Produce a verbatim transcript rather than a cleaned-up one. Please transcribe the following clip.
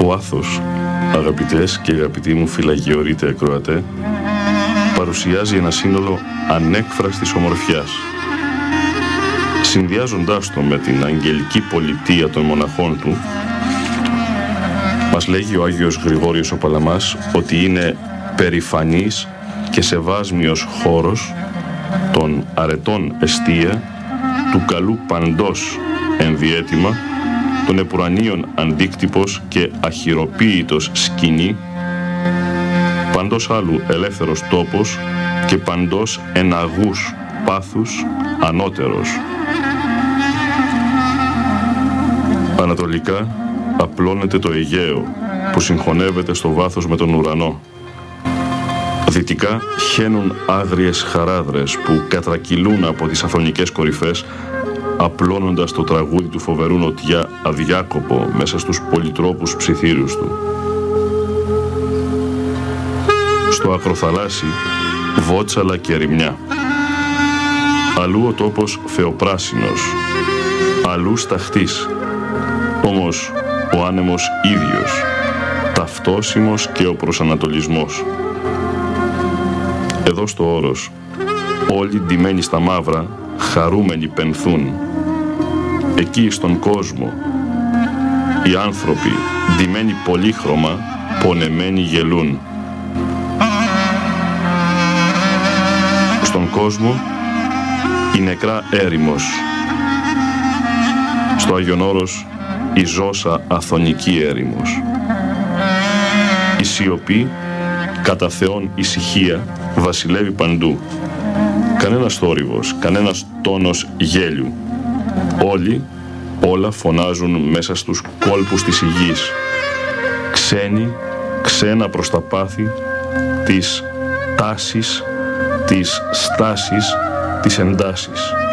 Ο Άθος, αγαπητές και αγαπητοί μου φυλαγιορείτε ακροατέ, παρουσιάζει ένα σύνολο ανέκφραστης ομορφιάς. Συνδυάζοντάς το με την αγγελική πολιτεία των μοναχών του, μας λέγει ο Άγιος Γρηγόριος ο Παλαμάς ότι είναι περηφανής και σεβάσμιος χώρος των αρετών εστία, του καλού παντός ενδιέτοιμα, των επουρανίων αντίκτυπος και αχυροποίητος σκηνή, παντός άλλου ελεύθερος τόπος και παντός εναγούς πάθους ανώτερος. Ανατολικά απλώνεται το Αιγαίο που συγχωνεύεται στο βάθος με τον ουρανό. Δυτικά χαίνουν άγριες χαράδρες που κατρακυλούν από τις αθωνικές κορυφές, απλώνοντας το τραγούδι του φοβερού νοτιά αδιάκοπο μέσα στους πολυτρόπους ψιθύρους του. Στο ακροθαλάσσι βότσαλα και ερημιά. Αλλού ο τόπος φεοπράσινος, αλλού σταχτής, όμως ο άνεμος ίδιος, ταυτόσιμος και ο προσανατολισμός. Εδώ στο όρος, όλοι ντυμένοι στα μαύρα, χαρούμενοι πενθούν. Εκεί στον κόσμο, οι άνθρωποι, ντυμένοι πολύχρωμα, πονεμένοι γελούν. Στον κόσμο, η νεκρά έρημος. Στο Άγιον Όρος, η ζώσα αθωνική έρημος. Η σιωπή, κατά Θεόν ησυχία, βασιλεύει παντού. Κανένας θόρυβος, κανένας τόνος γέλιου. Όλοι, όλα φωνάζουν μέσα στους κόλπους της γης. Ξένοι, ξένα προς τα πάθη της τάσης, της στάσης, της εντάσης.